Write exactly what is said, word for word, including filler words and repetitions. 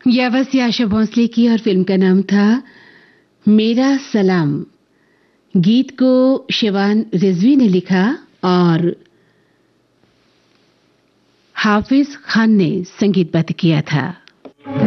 ये आवाज थी आशा भोसले की और फिल्म का नाम था मेरा सलाम। गीत को शिवान रिजवी ने लिखा और हाफिज खान ने संगीतबद्ध किया था।